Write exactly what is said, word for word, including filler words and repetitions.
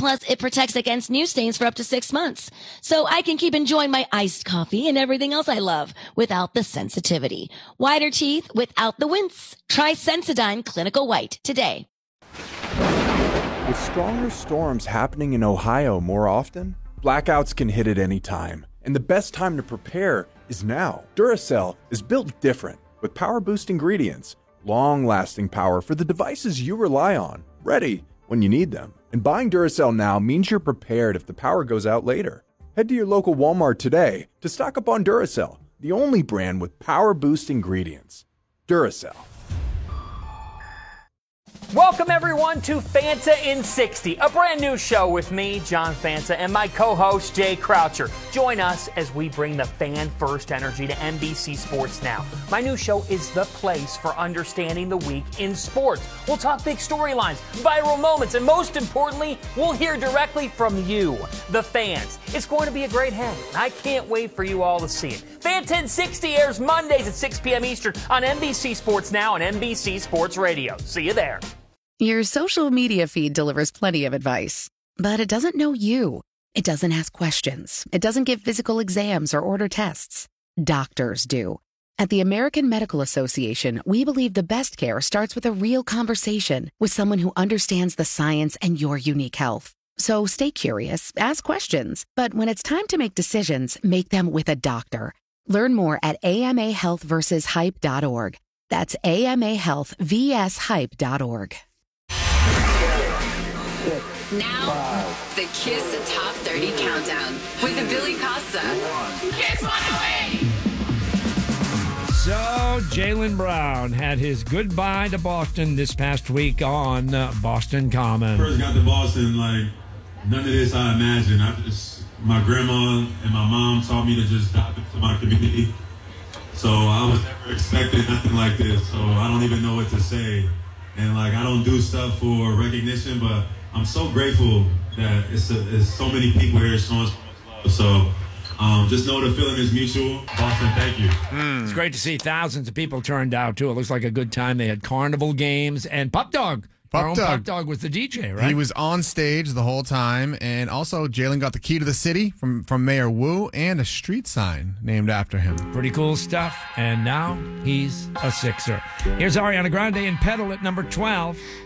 Plus, it protects against new stains for up to six months. So I can keep enjoying my iced coffee and everything else I love without the sensitivity. Whiter teeth without the wince. Try Sensodyne Clinical White today. With stronger storms happening in Ohio more often, blackouts can hit at any time. And the best time to prepare is now. Duracell is built different with power boost ingredients, long-lasting power for the devices you rely on, ready when you need them. And buying Duracell now means you're prepared if the power goes out later. Head to your local Walmart today to stock up on Duracell, the only brand with power boost ingredients. Duracell. Welcome, everyone, to Fanta in sixty, a brand new show with me, John Fanta, and my co-host, Jay Croucher. Join us as we bring the fan-first energy to N B C Sports Now. My new show is the place for understanding the week in sports. We'll talk big storylines, viral moments, and most importantly, we'll hear directly from you, the fans. It's going to be a great hang. I can't wait for you all to see it. Fanta in sixty airs Mondays at six p.m. Eastern on N B C Sports Now and N B C Sports Radio. See you there. Your social media feed delivers plenty of advice, but it doesn't know you. It doesn't ask questions. It doesn't give physical exams or order tests. Doctors do. At the American Medical Association, we believe the best care starts with a real conversation with someone who understands the science and your unique health. So stay curious, ask questions, but when it's time to make decisions, make them with a doctor. Learn more at A M A health versus hype dot org. That's A M A health versus hype dot org. Now, the Kiss Top thirty Countdown with Billy Costa. Kiss one away! So, Jaylen Brown had his goodbye to Boston this past week on uh, Boston Common. First got to Boston, like, none of this I imagined. I just, my grandma and my mom taught me to just dive into my community. So I was never expecting nothing like this. So I don't even know what to say. And, like, I don't do stuff for recognition, but I'm so grateful that it's, a, it's so many people here showing so much love. So um, just know the feeling is mutual. Boston, thank you. Mm. It's great to see thousands of people turned out, too. It looks like a good time. They had carnival games, and Pup Dog. Our own Pup Dog was the D J, right? He was on stage the whole time, and also Jaylen got the key to the city from, from Mayor Wu and a street sign named after him. Pretty cool stuff, and now he's a Sixer. Here's Ariana Grande and Pedal at number twelve.